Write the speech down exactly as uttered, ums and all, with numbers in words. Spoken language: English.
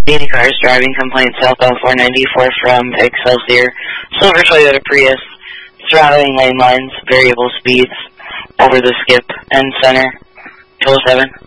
eighty cars driving complaint southbound four ninety-four from Excelsior. Silver Toyota Prius, surrounding lane lines, variable speeds, over the skip, end center, two oh seven.